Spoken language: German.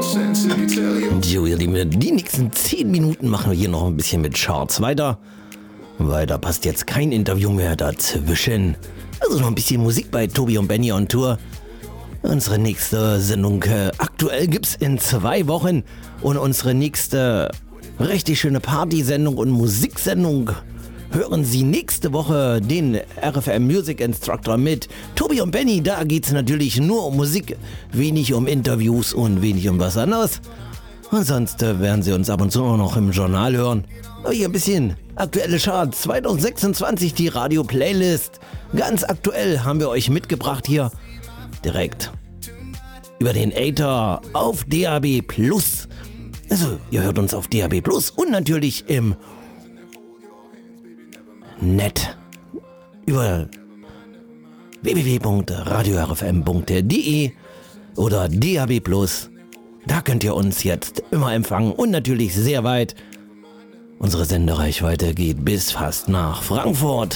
Jo, ihr Lieben, die nächsten 10 Minuten machen wir hier noch ein bisschen mit Charts weiter, weil da passt jetzt kein Interview mehr dazwischen. Also noch ein bisschen Musik bei Tobi und Benny on Tour. Unsere nächste Sendung aktuell gibt's in 2 Wochen und unsere nächste richtig schöne Partysendung und Musiksendung hören Sie nächste Woche den RFM Music Instructor mit Tobi und Benny. Da geht's natürlich nur um Musik, wenig um Interviews und wenig um was anderes. Und sonst werden Sie uns ab und zu auch noch im Journal hören. Aber hier ein bisschen aktuelle Charts 2026, die Radio-Playlist. Ganz aktuell haben wir euch mitgebracht hier direkt über den Äther auf DAB+. Also, ihr hört uns auf DAB+ und natürlich im Net über www.radiorfm.de oder DAB+. Da könnt ihr uns jetzt immer empfangen und natürlich sehr weit. Unsere Sendereichweite geht bis fast nach Frankfurt.